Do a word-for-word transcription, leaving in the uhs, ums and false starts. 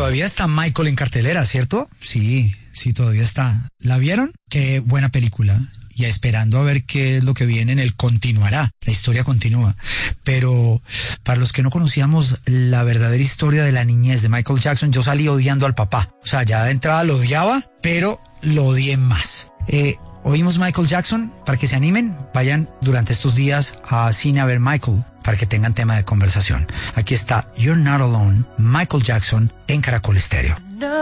todavía está Michael en cartelera, ¿cierto? Sí, sí, todavía está. ¿La vieron? Qué buena película. Y esperando a ver qué es lo que viene en el continuará. La historia continúa. Pero para los que no conocíamos la verdadera historia de la niñez de Michael Jackson, yo salí odiando al papá. O sea, ya de entrada lo odiaba, pero lo odié más. Eh, oímos Michael Jackson. Para que se animen, vayan durante estos días a cine a ver Michael, para que tengan tema de conversación. Aquí está You're Not Alone, Michael Jackson en Caracol Estéreo.